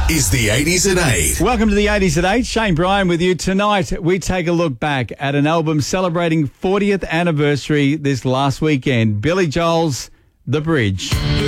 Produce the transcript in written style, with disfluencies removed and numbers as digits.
is the 80s at 8. Welcome to the 80s at 8. Shane Bryan with you. Tonight, we take a look back at an album celebrating 40th anniversary this last weekend. Billy Joel's The Bridge.